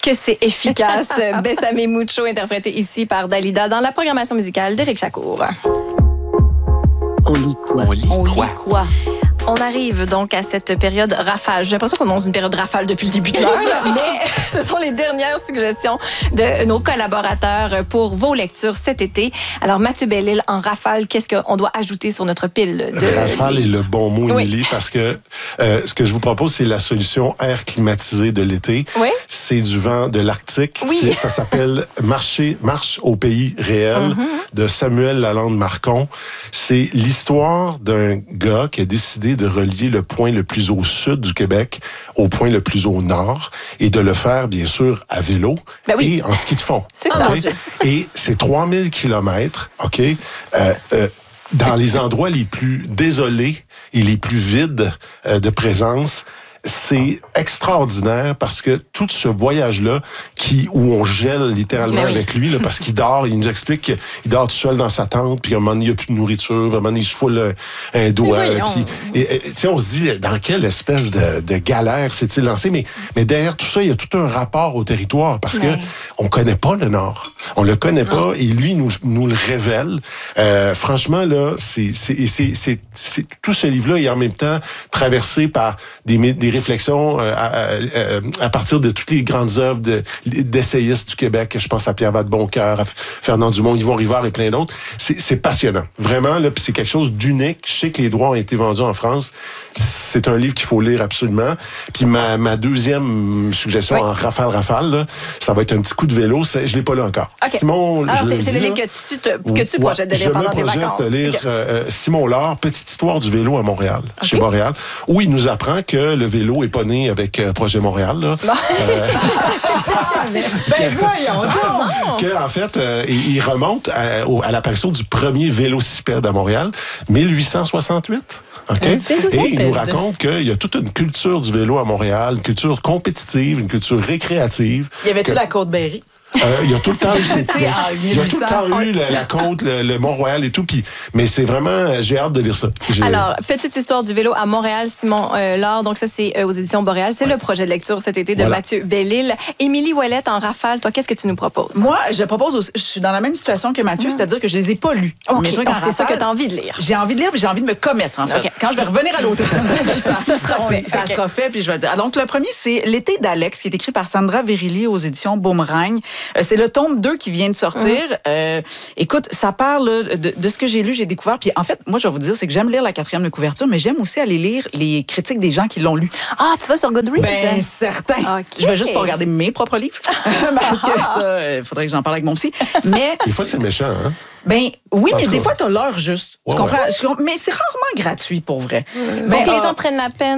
Que c'est efficace. Bésame Mucho, interprété ici par Dalida dans la programmation musicale d'Éric Chacour. On lit quoi? On lit quoi? On arrive donc à cette période rafale. J'ai l'impression qu'on est dans une période rafale depuis le début de l'heure, mais ce sont les dernières suggestions de nos collaborateurs pour vos lectures cet été. Alors, Mathieu Bellil, en rafale, qu'est-ce qu'on doit ajouter sur notre pile? Rafale est le bon mot, Oui. Émilie, parce que ce que je vous propose, c'est la solution air climatisé de l'été. Oui. C'est du vent de l'Arctique. Oui. Ça s'appelle Marche au pays réel de Samuel Lalande-Marcon. C'est l'histoire d'un gars qui a décidé de relier le point le plus au sud du Québec au point le plus au nord et de le faire, bien sûr, à vélo oui. et en ski de fond. C'est ça. Okay? Et c'est 3000 kilomètres, OK? Dans les endroits les plus désolés et les plus vides de présence. C'est extraordinaire parce que tout ce voyage-là, où on gèle littéralement avec lui, là, parce qu'il dort, il nous explique qu'il dort tout seul dans sa tente, puis à un moment donné, il n'y a plus de nourriture, à un moment donné, il se foule un doigt. Puis, on se dit, dans quelle espèce de galère s'est-il lancé? Mais derrière tout ça, il y a tout un rapport au territoire, parce que on connaît pas le Nord. On le connaît pas, et lui nous le révèle. Franchement, là, tout ce livre-là est en même temps traversé par des réflexions à partir de toutes les grandes œuvres d'essayistes du Québec. Je pense à Pierre Vadeboncoeur, à Fernand Dumont, Yvon Rivard et plein d'autres. C'est passionnant. Vraiment, là, puis c'est quelque chose d'unique. Je sais que les droits ont été vendus en France. C'est un livre qu'il faut lire absolument. Puis ma deuxième suggestion en rafale, là, ça va être un petit coup de vélo. Je l'ai pas lu encore. Okay. Simon, alors, c'est le livre que tu projettes de lire pendant tes vacances. Je me projette de lire Simon Laure, Petite histoire du vélo à Montréal, chez Boréal, où il nous apprend que le vélo est pas né avec Projet Montréal. Là. Voyons donc! En fait, il remonte à l'apparition du premier vélocipède à Montréal, 1868. Okay? Et il nous raconte qu'il y a toute une culture du vélo à Montréal, une culture compétitive, une culture récréative. Y avait-tu la Côte-Berry? Il y a tout le temps eu la côte, le Mont-Royal et tout. Mais c'est vraiment, j'ai hâte de lire ça. Alors, Petite histoire du vélo à Montréal, Simon Laure. Donc ça, c'est aux éditions Boréal. C'est le projet de lecture cet été de Mathieu Bellil. Émilie Ouellette, en rafale, toi, qu'est-ce que tu nous proposes? Moi, je suis dans la même situation que Mathieu, c'est-à-dire que je les ai pas lus. OK, donc c'est ça que tu as envie de lire. J'ai envie de lire, mais j'ai envie de me commettre, en fait. Okay. Quand je vais revenir à l'automne, ça sera fait. Ça sera fait, puis je vais dire. Donc, le premier, c'est L'été d'Alex, qui est écrit par Sandra Virilli aux éditions Boomerang. C'est le tome 2 qui vient de sortir. Écoute, ça parle de ce que j'ai lu, j'ai découvert. Puis en fait, moi, je vais vous dire, c'est que j'aime lire la 4e de couverture, mais j'aime aussi aller lire les critiques des gens qui l'ont lu. Ah, tu vas sur Goodreads? Ben, certain. Okay. Je vais juste pas regarder mes propres livres. Parce que ça, il faudrait que j'en parle avec mon psy. Mais des fois, c'est méchant, hein? Ben oui, mais des fois, t'as l'heure juste. Tu comprends? Mais c'est rarement gratuit, pour vrai. Donc, les gens prennent la peine